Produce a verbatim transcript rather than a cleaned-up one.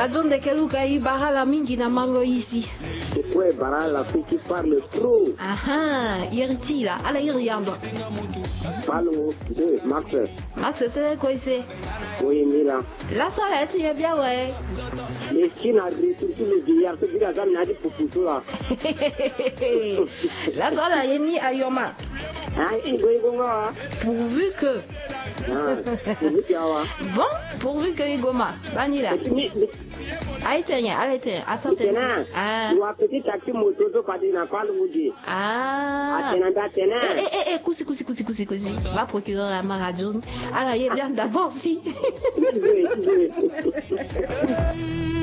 Radio de Keluka i barala mingi na mango ici. C'est quoi barala qui parle trop? Ah, irti là, ala iriando. Parle de Max. Max, c'est quoi c'est? Oui, Mila. La soirée, tu es bien, ouais. Les Chines a ressorti le vieillard, c'est bien ça, mais n'a dit pour tout là. La soirée, il y a ni ayoma. Ah, il doit y avoir. Pourvu que. Bon, pourvu que Igoma. Banila. Aïtien, aïtien, à sortir. Ah. Tu as petit taxi moto, tu pas n'a pas le moudir. Ah. Eh, eh, eh, coussi, coussi, coussi, coussi, coussi. Va procurer la Marajoun. Alors, il est bien d'abord, si.